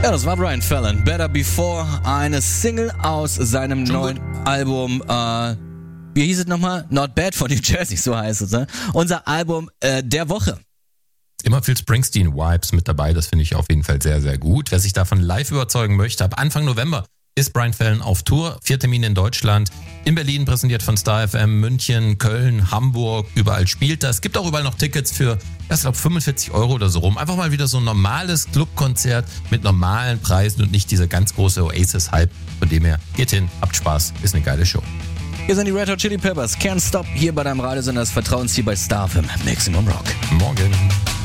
Ja, das war Brian Fallon. Better Before, eine Single aus seinem neuen Album, wie hieß es nochmal? Not Bad von New Jersey, so heißt es, ne? Unser Album der Woche. Immer viel Springsteen-Vibes mit dabei, das finde ich auf jeden Fall sehr, sehr gut. Wer sich davon live überzeugen möchte, ab Anfang November ist Brian Fallon auf Tour. 4 Termine in Deutschland, in Berlin präsentiert von Star FM, München, Köln, Hamburg, überall spielt er. Es gibt auch überall noch Tickets für, ich glaube, 45 € oder so rum. Einfach mal wieder so ein normales Clubkonzert mit normalen Preisen und nicht dieser ganz große Oasis-Hype. Von dem her, geht hin, habt Spaß, ist eine geile Show. Hier sind die Red Hot Chili Peppers, Can't Stop, hier bei deinem Radiosender des Vertrauens, hier bei Star FM, Maximum Rock. Morgen.